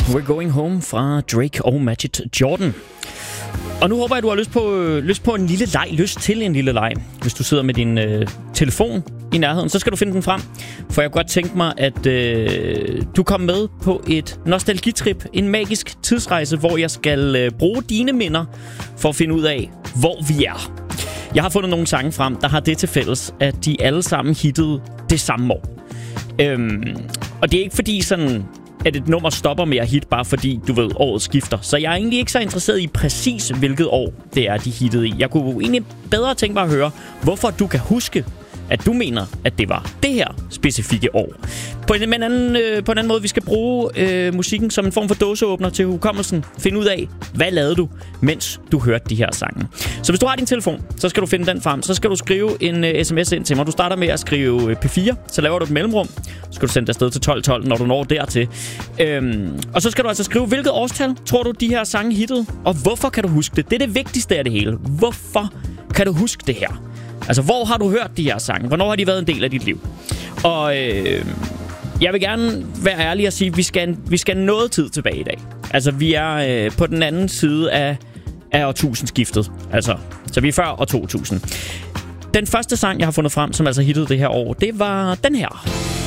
We're Going Home fra Drake og Majid Jordan. Og nu håber jeg, du har lyst på en lille leg, lyst til en lille leg. Hvis du sidder med din telefon i nærheden, så skal du finde den frem. For jeg kunne godt tænke mig, at du kommer med på et nostalgitrip, en magisk tidsrejse, hvor jeg skal bruge dine minder for at finde ud af, hvor vi er. Jeg har fundet nogle sange frem, der har det til fælles, at de alle sammen hittede det samme år. Og det er ikke fordi sådan, at et nummer stopper med at hit, bare fordi, du ved, året skifter. Så jeg er egentlig ikke så interesseret i præcis, hvilket år det er, de hittede i. Jeg kunne egentlig bedre tænke mig at høre, hvorfor du kan huske, at du mener, at det var det her specifikke år. På en anden måde, vi skal bruge musikken som en form for dåseåbner til hukommelsen. Finde ud af, hvad lavede du, mens du hørte de her sange. Så hvis du har din telefon, så skal du finde den frem. Så skal du skrive en sms ind til mig. Du starter med at skrive P4, så laver du et mellemrum. Så skal du sende det afsted til 1212, når du når dertil. Og så skal du altså skrive, hvilket årstal tror du, de her sange hittede, og hvorfor kan du huske det? Det er det vigtigste af det hele. Hvorfor kan du huske det her? Altså, hvor har du hørt de her sange? Hvornår har de været en del af dit liv? Og jeg vil gerne være ærlig og sige, at vi skal noget tid tilbage i dag. Altså, vi er på den anden side af årtusindskiftet. Altså, så vi er før år 2000. Den første sang, jeg har fundet frem, som altså hittede det her år, det var den her.